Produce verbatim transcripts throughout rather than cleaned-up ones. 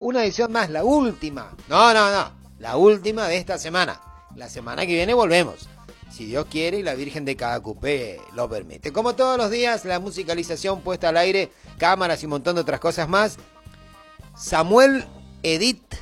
una edición más, la última. No, no, no, la última de esta semana. La semana que viene volvemos, si Dios quiere y la Virgen de cada cupé lo permite. Como todos los días, la musicalización puesta al aire, cámaras y un montón de otras cosas más. Samuel Edith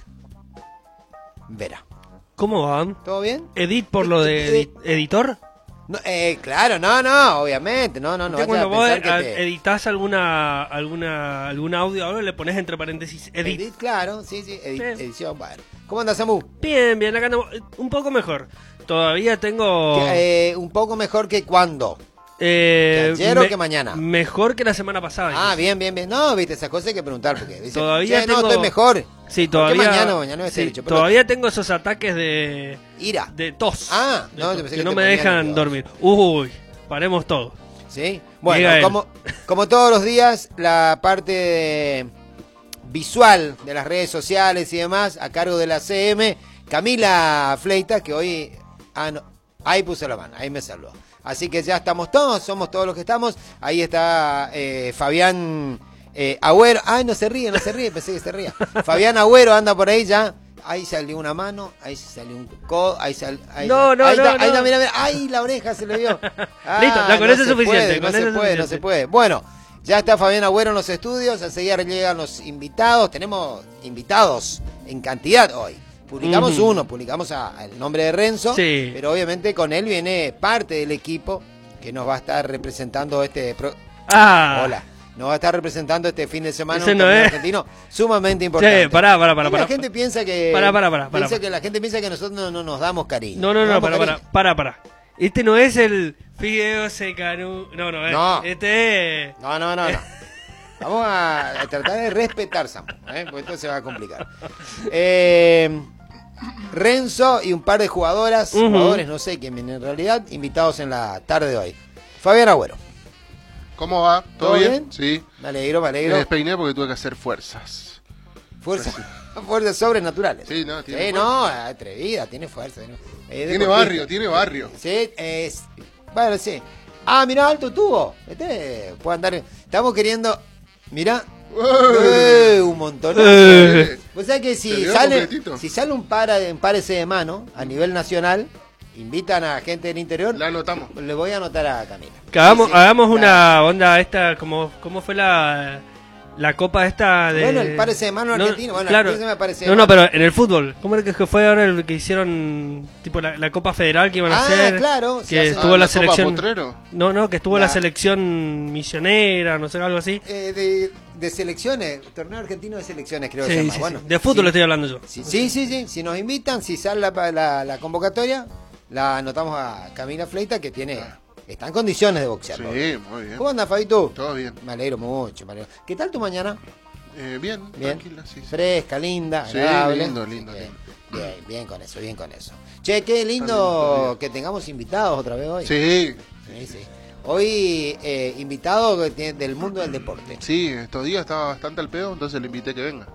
Vera. ¿Cómo van? ¿Todo bien? ¿Edit por lo de edi- editor? No, eh, claro, no, no, obviamente, no, no, no. Cuando vos vos te... editas alguna, alguna, algún audio, ahora le pones entre paréntesis edit. Edit, claro, sí, sí, edi- Sí. edición, bueno. ¿Cómo andas, Samu? Bien, bien, acá andamos. Un poco mejor. Todavía tengo... Que, eh, un poco mejor que cuándo. Eh, ¿Que ayer o que mañana? Mejor que la semana pasada. Ah, incluso. bien, bien, bien. No, viste, esas cosas hay que preguntar porque dice, Todavía "Che, tengo... no, estoy mejor. Sí, ¿Por qué todavía... mañana, mañana es sí, el hecho? Pero- todavía tengo esos ataques de... Ira. De tos. Ah, De no, tos, yo pensé que que no te me ponían dejan nervioso. dormir. Uy, paremos todo. ¿Sí? Diga Bueno, él. como, como todos los días, la parte de- visual de las redes sociales y demás, a cargo de la C M, Camila Fleitas, que hoy... Ah, no, ahí puse la mano, ahí me saludó. Así que ya estamos todos, somos todos los que estamos. Ahí está eh, Fabián eh, Agüero. Ay, no se ríe, no se ríe, pensé que se ría. Fabián Agüero anda por ahí ya. Ahí salió una mano, ahí salió un codo, ahí salió... No, no, ahí no, está, no. ahí está, mira, mira. Ay, la oreja se le vio. Ah, Listo, la con no eso es se suficiente, puede, con no eso se es puede, no suficiente. se puede. Bueno, ya está Fabián Agüero en los estudios, enseguida llegan los invitados. Tenemos invitados en cantidad hoy. Publicamos Ujú. uno, publicamos a- el nombre de Renzo, Sí. pero obviamente con él viene parte del equipo que nos va a estar representando este... Pro... Ah. Hola. Nos va a estar representando este fin de semana Ese un no torneo es. argentino sumamente importante. Che, pará, pará, pará, Y la pará. gente piensa que... Pará, pará, pará, piensa pará. que la gente piensa que nosotros no, no nos damos cariño. No, no, Nos no, damos pará, pará, cariño. pará, pará. Este no es el Fideo Secanú. No, no, eh. No. Este es... No, no, no, no. Vamos a, a tratar de respetar, Sam, ¿eh? Porque esto se va a complicar. Eh, Renzo y un par de jugadoras, Ujú. jugadores, no sé quién viene en realidad, invitados en la tarde de hoy. Fabián Agüero. ¿Cómo va? ¿Todo, ¿Todo bien? bien? Sí. Me alegro, me Me alegro. despeiné porque tuve que hacer fuerzas. Fuerza, fuerzas sobrenaturales. Sí, no, tiene Sí, fuerza. no, atrevida, tiene fuerza. ¿no? Es Tiene deportista. barrio, tiene barrio. Sí, es. Bueno, sí. Ah, mirá, alto tubo. Este puede andar. Estamos queriendo. Mirá. Eh, un montón. Eh. O sea que ¿Te si dio sale, completito? si sale un par un párese de mano a nivel nacional, invitan a gente del interior. La anotamos. Le voy a anotar a Camila. Que hagamos, Sí, sí, hagamos la- una onda esta, como, ¿cómo fue la, la copa esta de... Bueno, el párese de mano No, argentino, bueno, claro. ese me parece de No, no, mano. pero en el fútbol, ¿cómo era que fue ahora el que hicieron, tipo la, la copa federal que iban a Ah, hacer? claro, se Que hace- estuvo Ah, la, ¿la Copa selección... Potrero? No, no, que estuvo La- la selección misionera, no sé, algo así. Eh, de, de selecciones, torneo argentino de selecciones, creo que Sí, se sí, llama. sí. Bueno, De fútbol sí. estoy hablando yo. Sí, sí, sí, sí. Si nos invitan, si sale la, la, la convocatoria, la anotamos a Camila Fleita, que tiene está en condiciones de boxear. ¿no? Sí, muy bien. ¿Cómo andas, Fabito? Todo bien. Me alegro mucho, me alegro. ¿Qué tal tu mañana? Eh, bien, Bien. tranquila, sí. sí. Fresca, linda, Sí, agradable. lindo, lindo, Bien, lindo. bien, bien con eso, bien con eso. Che, qué lindo, lindo está bien. que tengamos invitados otra vez hoy. Sí, Sí, sí. Hoy eh, invitado que tiene- del mundo del deporte. sí, estos días estaba bastante al pedo, entonces le invité que venga.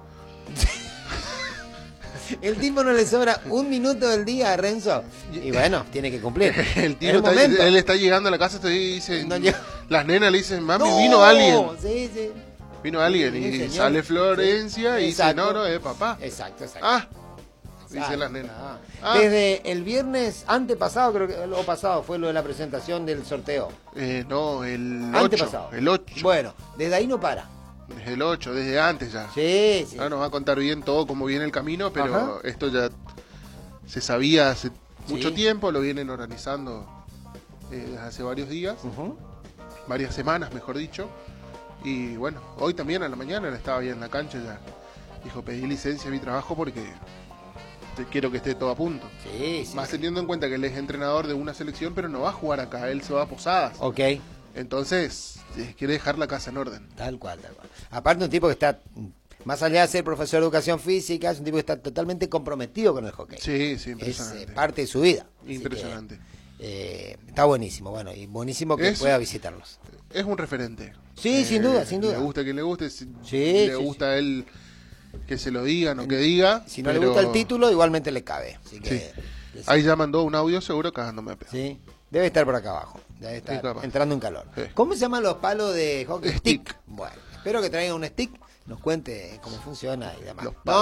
El tipo no le sobra un minuto del día a Renzo. Y bueno, tiene que cumplir. El Es tío está, momento. él está llegando a la casa y dice, No llega. las nenas le dicen, mami, No, vino alguien. Sí, sí. Vino alguien Sí, y señor. sale Florencia Sí, y dice, exacto. no, no, es papá. Exacto, exacto. Ah, Exacto. dicen las nenas. Ah. Ah. Desde el viernes antepasado, creo que lo pasado fue lo de la presentación del sorteo. Eh, no, el Antepasado. ocho. El ocho. Bueno, desde ahí no para. Desde el ocho, desde antes ya. Sí, sí. Ahora nos va a contar bien todo cómo viene el camino, pero Ajá. esto ya se sabía hace mucho Sí. tiempo, lo vienen organizando eh, desde hace varios días, Ujú. varias semanas mejor dicho. Y bueno, hoy también a la mañana él estaba ahí en la cancha ya. Dijo, pedí licencia a mi trabajo porque te- quiero que esté todo a punto. Sí, sí. Más sí. teniendo en cuenta que él es entrenador de una selección, pero no va a jugar acá, él se va a Posadas. Ok, Entonces, eh, quiere dejar la casa en orden. tal cual, tal cual. Aparte un tipo que está, más allá de ser profesor de educación física, es un tipo que está totalmente comprometido con el hockey. Sí, sí, Es impresionante. eh, parte de su vida. Así Impresionante. que, eh, está buenísimo, bueno, y buenísimo que Es- pueda visitarlos. Es un referente. Sí, sin duda, sin duda. Le gusta a quien le guste, si Sí, le sí, gusta a él que se lo digan o que diga. Si no le pero gusta el título, igualmente le cabe. Así que, Sí. sí. Ahí ya mandó un audio seguro cagándome a pedo. Sí, debe estar por acá abajo. Debe estar Sí, capaz. entrando en calor. Sí. ¿Cómo se llaman los palos de hockey? Stick. Bueno, espero que traigan un stick, nos cuente cómo funciona y demás. Los No,